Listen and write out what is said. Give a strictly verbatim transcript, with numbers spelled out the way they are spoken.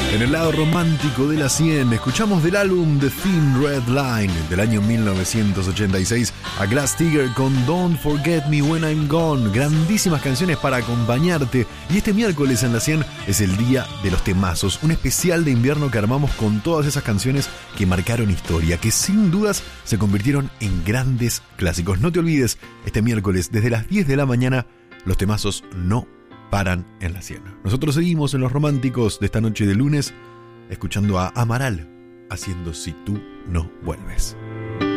En el lado romántico de la cien, escuchamos del álbum The Thin Red Line del año mil novecientos ochenta y seis a Glass-Steagall con Don't Forget Me When I'm Gone. Grandísimas canciones para acompañarte. Y este miércoles en la cien es el día de los temazos, un especial de invierno que armamos con todas esas canciones que marcaron historia, que sin dudas se convirtieron en grandes clásicos. No te olvides, este miércoles desde las diez de la mañana, los temazos no paran en la cien. Nosotros seguimos en los románticos de esta noche de lunes, escuchando a Amaral haciendo Si tú no vuelves.